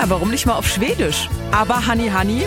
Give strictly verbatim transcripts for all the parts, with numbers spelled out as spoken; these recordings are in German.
warum nicht mal auf Schwedisch? Aber Honey Honey?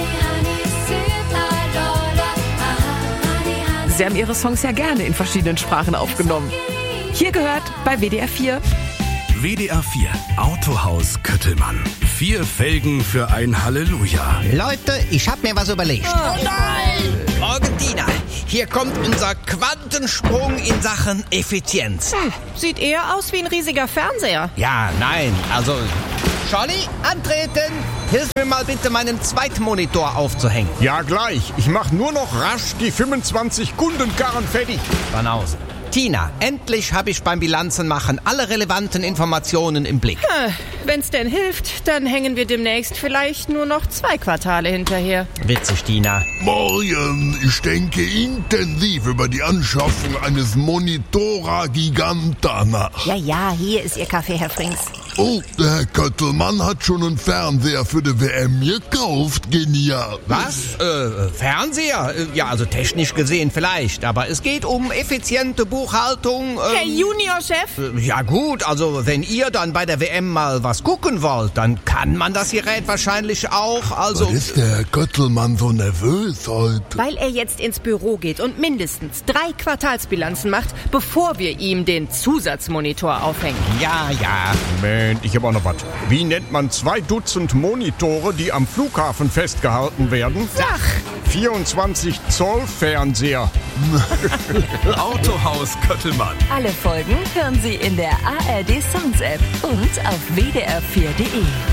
Sie haben ihre Songs ja gerne in verschiedenen Sprachen aufgenommen. Hier gehört bei W D R vier. W D R vier Autohaus Köttelmann. Vier Felgen für ein Halleluja. Leute, ich hab mir was überlegt. Oh nein! Morgen, Tina. Hier kommt unser Quantensprung in Sachen Effizienz. Hm, sieht eher aus wie ein riesiger Fernseher. Ja, nein, also... Johnny, antreten! Hilf mir mal bitte, meinen Zweitmonitor aufzuhängen. Ja, gleich. Ich mach nur noch rasch die fünfundzwanzig Kundenkarren fertig. Von aus. Tina, endlich habe ich beim Bilanzenmachen alle relevanten Informationen im Blick. Hm, wenn's denn hilft, dann hängen wir demnächst vielleicht nur noch zwei Quartale hinterher. Witzig, Tina. Morgen, ich denke intensiv über die Anschaffung eines Monitora Giganta nach. Ja, ja, hier ist Ihr Kaffee, Herr Frings. Oh, der Herr Köttelmann hat schon einen Fernseher für die W M gekauft. Genial. Was? Äh, Fernseher? Ja, also technisch gesehen vielleicht, aber es geht um effiziente Buchhaltung. Ähm, Herr Juniorchef? Äh, ja gut, also wenn ihr dann bei der W M mal was gucken wollt, dann kann man das Gerät wahrscheinlich auch, also... Was ist der Herr Köttelmann so nervös heute? Weil er jetzt ins Büro geht und mindestens drei Quartalsbilanzen macht, bevor wir ihm den Zusatzmonitor aufhängen. Ja, ja. Moment, ich habe auch noch was. Wie nennt man zwei Dutzend Monitore, die am Flughafen festgehalten werden? Sach! vierundzwanzig Zoll Fernseher. Autohaus Köttelmann. Alle Folgen hören Sie in der A R D Songs App und auf W D R vier Punkt de.